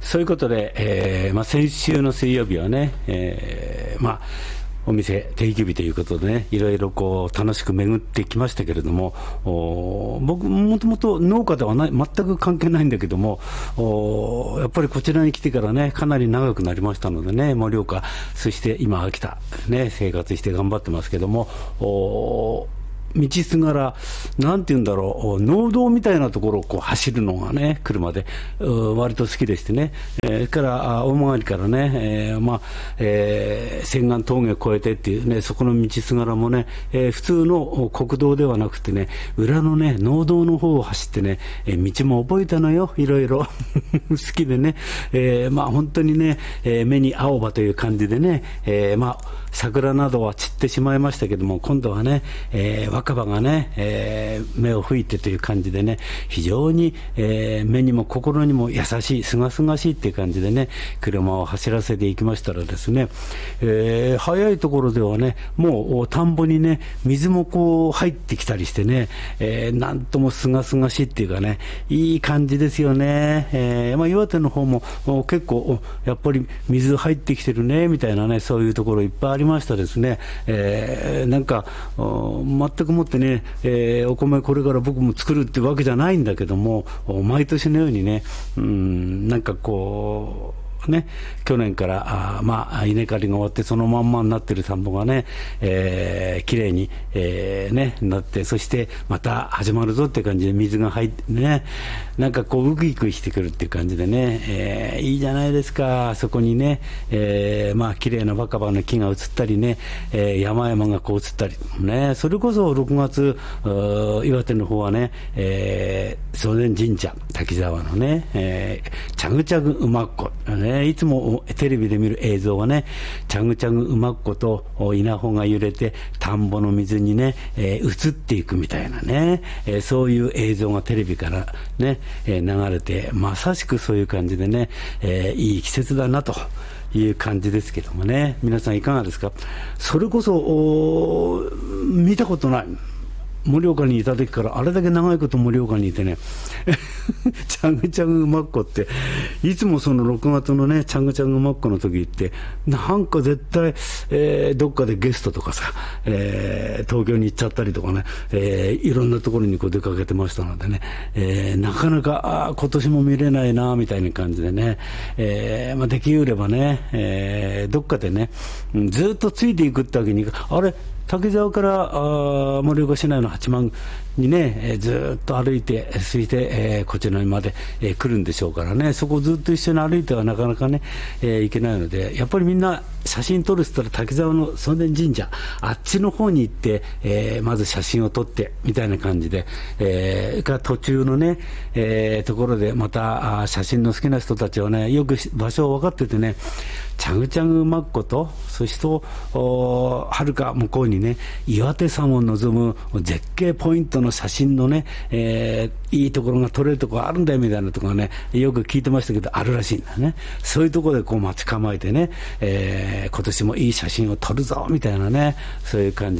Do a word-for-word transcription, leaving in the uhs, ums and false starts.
そういうことで、えーまあ、先週の水曜日はね、えーまあ、お店定休日ということでね、いろいろこう楽しく巡ってきましたけれども、僕もともと農家ではない、全く関係ないんだけども、やっぱりこちらに来てからね、かなり長くなりましたのでね、盛岡、そして今秋田ね、生活して頑張ってますけども、道すがら、なんていうんだろう、農道みたいなところをこう走るのがね、車で、割と好きでしてね、えー、から大曲からね、えーまあえー、千貫峠を越えてっていうね、そこの道すがらもね、えー、普通の国道ではなくてね、裏のね、農道の方を走ってね、えー、道も覚えたのよ、いろいろ好きでね、えー、まあ本当にね、えー、目に青葉という感じでね、えー、まあ桜などは散ってしまいましたけども、今度はね、えー、若葉がね、えー、目を吹いてという感じでね、非常に、えー、目にも心にも優しい、すがすがしいっていう感じでね、車を走らせていきましたらですね、えー、早いところではね、もう田んぼにね、水もこう入ってきたりしてね、えー、なんともすがすがしいっていうかね、いい感じですよね。えーまあ、岩手の方も結構やっぱり水入ってきてるねみたいなね、そういうところいっぱいありましたですね。えー、なんか全くもってね、えー、お米これから僕も作るってわけじゃないんだけども、毎年のようにね、うん、なんかこうね、去年からあ、まあ、稲刈りが終わってそのまんまになっている田んぼがね、えー、きれいに、えーね、なって、そしてまた始まるぞって感じで水が入ってね、なんかこうウキウキしてくるっていう感じでね、えー、いいじゃないですか。そこにね、えー、まあきれいな若葉の木が映ったりね、えー、山々がこう映ったりね、それこそろくがつ岩手の方はね、えー、総然神社滝沢のね、えー、チャグチャグ馬っ子ね、いつもテレビで見る映像はね、チャグチャグ馬っ子と稲穂が揺れて田んぼの水にね、えー、映っていくみたいなね、えー、そういう映像がテレビからね、えー、流れて、まさしくそういう感じでね、えー、いい季節だなという感じですけどもね、皆さんいかがですか。それこそ見たことない、盛岡にいた時からあれだけ長いこと盛岡にいてねチャグチャグ馬っ子っていつもそのろくがつのねチャグチャグ馬っ子の時ってなんか絶対、えー、どっかでゲストとかさ、えー、東京に行っちゃったりとかね、えー、いろんなところにこう出かけてましたのでね、えー、なかなかあ今年も見れないなみたいな感じでね、えーまあ、できうればね、えー、どっかでねずっとついていくってわけにいかあれ滝沢からあ盛岡市内の八幡にね、えー、ずっと歩いて、そして、えー、こちらにまで、えー、来るんでしょうからね、そこをずっと一緒に歩いてはなかなかね、えー、行けないので、やっぱりみんな写真撮るって言ったら滝沢の総然神社、あっちの方に行って、えー、まず写真を撮ってみたいな感じで、えー、が途中のね、えー、ところでまたあ写真の好きな人たちはね、よく場所を分かっててね、チャグチャグ馬っ子と、そしてはるか向こうにね、岩手山を望む絶景ポイントの写真のね、えー、いいところが撮れるところあるんだよみたいなところがね、よく聞いてましたけど、あるらしいんだね。そういうところでこう待ち構えてね、えー、今年もいい写真を撮るぞみたいなね、そういう感じ